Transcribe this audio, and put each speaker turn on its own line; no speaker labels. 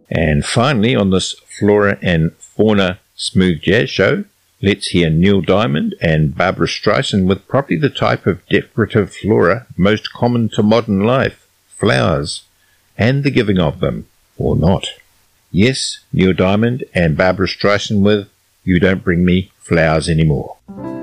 And finally, on this Flora and Fauna Smooth Jazz Show, let's hear Neil Diamond and Barbra Streisand with probably the type of decorative flora most common to modern life, flowers, and the giving of them, or not. Yes, Neil Diamond and Barbra Streisand with You Don't Bring Me Flowers Anymore.